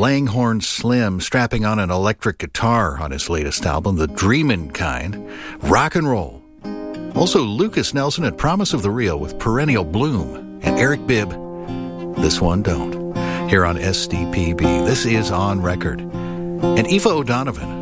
Langhorne Slim strapping on an electric guitar on his latest album, The Dreamin' Kind. Rock and roll. Also, Lucas Nelson at Promise of the Real with Perennial Bloom. And Eric Bibb, This One Don't. Here on SDPB, this is On Record. And Aoife O'Donovan